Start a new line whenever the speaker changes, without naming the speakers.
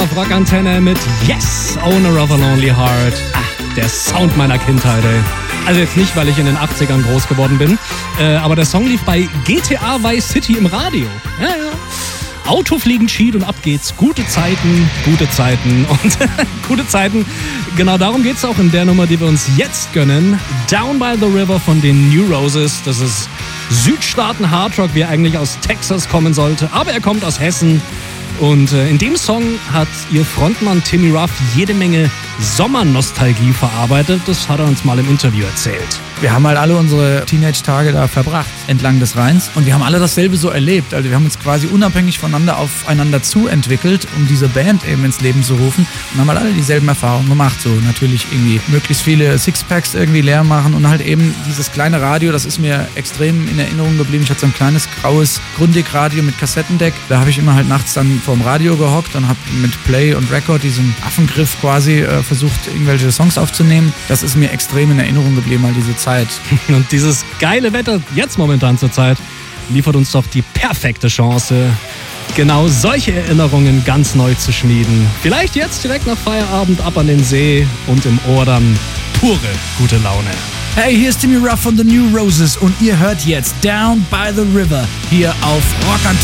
Auf Rockantenne mit Yes, Owner of a Lonely Heart. Ach, der Sound meiner Kindheit, ey. Also jetzt nicht, weil ich in den 80ern groß geworden bin, aber der Song lief bei GTA Vice City im Radio. Ja. Auto fliegen schied und ab geht's. Gute Zeiten und gute Zeiten. Genau darum geht's auch in der Nummer, die wir uns jetzt gönnen. Down by the River von den New Roses. Das ist Südstaaten Hardrock, wie er eigentlich aus Texas kommen sollte, aber er kommt aus Hessen. Und in dem Song hat ihr Frontmann Timmy Ruff jede Menge Sommernostalgie verarbeitet. Das hat er uns mal im Interview erzählt.
Wir haben halt alle unsere Teenage-Tage da verbracht, entlang des Rheins. Und wir haben alle dasselbe so erlebt. Also wir haben uns quasi unabhängig voneinander aufeinander zuentwickelt, um diese Band eben ins Leben zu rufen. Und haben halt alle dieselben Erfahrungen gemacht. So natürlich irgendwie möglichst viele Sixpacks irgendwie leer machen. Und halt eben dieses kleine Radio, das ist mir extrem in Erinnerung geblieben. Ich hatte so ein kleines graues Grundig-Radio mit Kassettendeck. Da habe ich immer halt nachts dann vorm Radio gehockt und habe mit Play und Record diesen Affengriff quasi versucht, irgendwelche Songs aufzunehmen. Das ist mir extrem in Erinnerung geblieben, all diese Zeit.
Und dieses geile Wetter jetzt momentan zur Zeit liefert uns doch die perfekte Chance, genau solche Erinnerungen ganz neu zu schmieden. Vielleicht jetzt direkt nach Feierabend ab an den See und im Ohr dann pure gute Laune.
Hey, hier ist Timmy Ruff von The New Roses und ihr hört jetzt Down by the River hier auf Rockantenne.